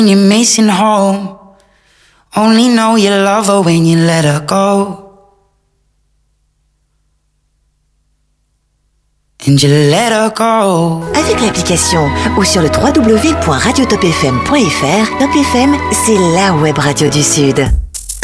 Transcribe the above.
You're missing home. Only know you love her when you let her go. And you let her go. Avec l'application ou sur le www.radiotopfm.fr, Top FM, c'est la web radio du Sud.